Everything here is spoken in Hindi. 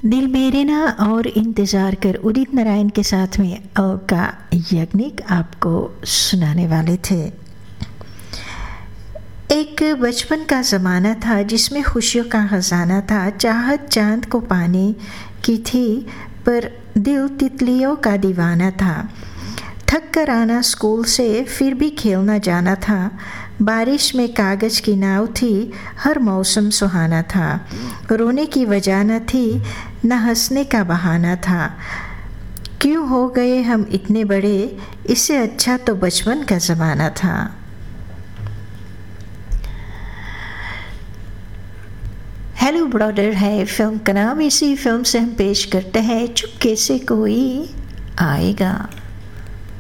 दिल मेरे ना और इंतज़ार कर उदित नारायण के साथ में अलका याग्निक आपको सुनाने वाले थे। एक बचपन का ज़माना था जिसमें खुशियों का खजाना था। चाहत चांद को पाने की थी पर दिल तितलियों का दीवाना था। थक कर आना स्कूल से फिर भी खेलना जाना था। बारिश में कागज़ की नाव थी, हर मौसम सुहाना था। रोने की वजह न थी, न हंसने का बहाना था। क्यों हो गए हम इतने बड़े, इससे अच्छा तो बचपन का ज़माना था। हेलो ब्रदर है फिल्म का नाम। इसी फिल्म से हम पेश करते हैं चुपके से कोई आएगा।